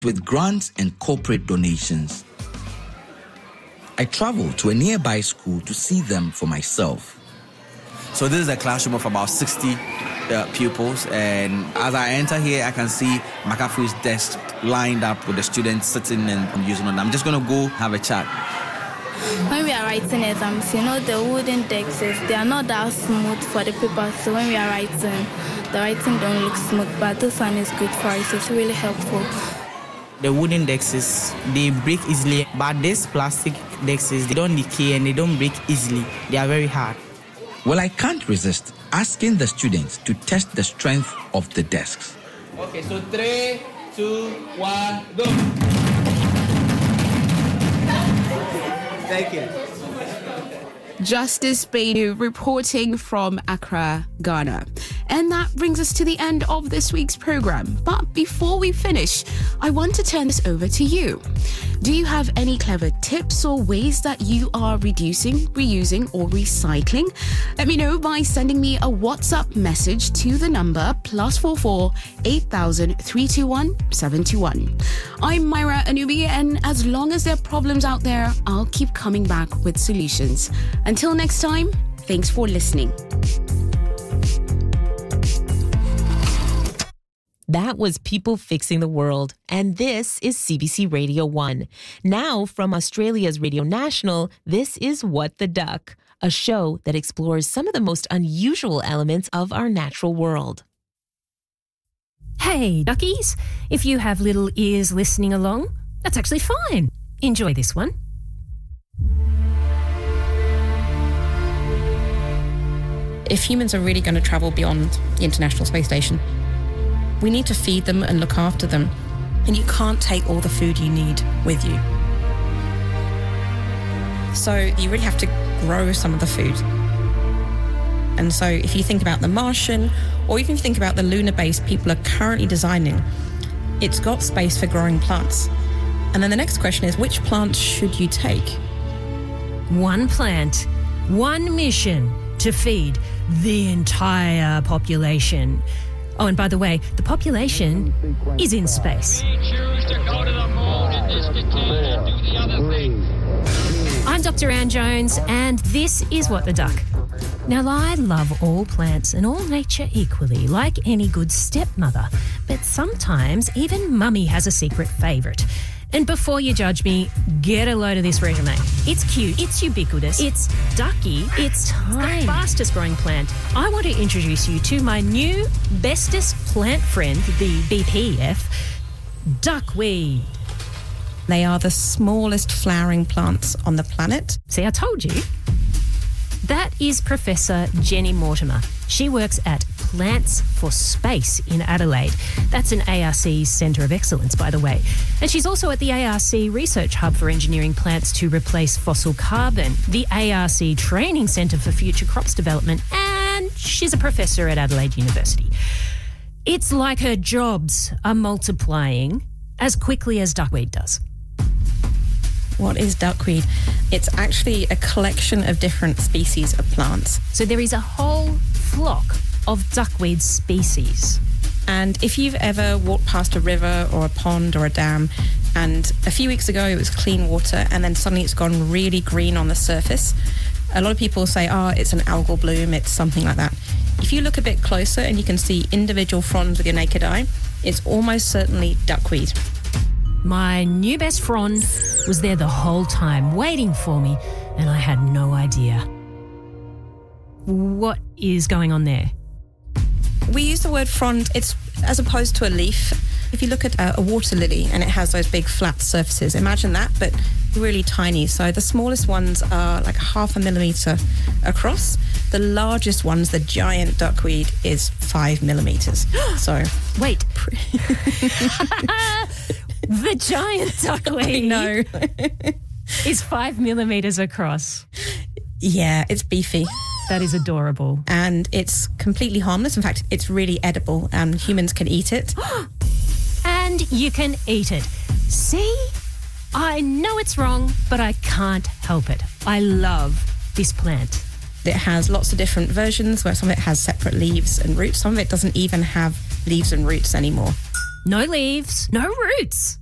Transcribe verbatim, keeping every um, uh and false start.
with grants and corporate donations. I travel to a nearby school to see them for myself. So this is a classroom of about sixty uh, pupils, and as I enter here, I can see McAfee's desk lined up with the students sitting and using it. I'm just going to go have a chat. When we are writing exams, you know, the wooden desks, they are not that smooth for the paper, so when we are writing, the writing don't look smooth, but this one is good for us. It's really helpful. The wooden desks, they break easily, but these plastic desks, they don't decay and they don't break easily. They are very hard. Well, I can't resist asking the students to test the strength of the desks. Okay, so three, two, one, go. Thank you. Justice Beidou reporting from Accra, Ghana. And that brings us to the end of this week's program. But before we finish, I want to turn this over to you. Do you have any clever tips or ways that you are reducing, reusing, or recycling? Let me know by sending me a WhatsApp message to the number plus four four eight thousand three two one seven two one. I'm Myra Anubi, and as long as there are problems out there, I'll keep coming back with solutions. Until next time, thanks for listening. That was People Fixing the World, and this is C B C Radio one. Now, from Australia's Radio National, this is What the Duck, a show that explores some of the most unusual elements of our natural world. Hey, duckies, if you have little ears listening along, that's actually fine. Enjoy this one. If humans are really going to travel beyond the International Space Station, we need to feed them and look after them. And you can't take all the food you need with you. So you really have to grow some of the food. And so if you think about the Martian, or even if you think about the lunar base people are currently designing, it's got space for growing plants. And then the next question is, which plants should you take? One plant, one mission to feed the entire population. Oh, and by the way, the population is in space. We choose to go to the moon in this decade and do the other thing. I'm Doctor Ann Jones, and this is What the Duck. Now, I love all plants and all nature equally, like any good stepmother. But sometimes even Mummy has a secret favourite. And before you judge me, get a load of this resume. It's cute, it's ubiquitous, it's ducky, it's tiny. The fastest growing plant. I want to introduce you to my new bestest plant friend, the B P F, duckweed. They are the smallest flowering plants on the planet. See, I told you. That is Professor Jenny Mortimer. She works at Plants for Space in Adelaide. That's an A R C Centre of Excellence, by the way. And she's also at the A R C Research Hub for Engineering Plants to Replace Fossil Carbon, the A R C Training Centre for Future Crops Development, and she's a professor at Adelaide University. It's like her jobs are multiplying as quickly as duckweed does. What is duckweed? It's actually a collection of different species of plants. So there is a whole flock of duckweed species. And if you've ever walked past a river or a pond or a dam, and a few weeks ago it was clean water and then suddenly it's gone really green on the surface, a lot of people say, oh, it's an algal bloom, it's something like that. If you look a bit closer and you can see individual fronds with your naked eye, it's almost certainly duckweed. My new best frond was there the whole time, waiting for me, and I had no idea. What is going on there? We use the word frond, it's as opposed to a leaf. If you look at a, a water lily and it has those big flat surfaces, imagine that, but really tiny. So the smallest ones are like half a millimetre across. The largest ones, the giant duckweed, is five millimetres. So wait. The giant duckweed no. is five millimetres across. Yeah, it's beefy. That is adorable. And it's completely harmless. In fact, it's really edible and humans can eat it. And you can eat it. See? I know it's wrong, but I can't help it. I love this plant. It has lots of different versions where some of it has separate leaves and roots. Some of it doesn't even have leaves and roots anymore. No leaves, no roots.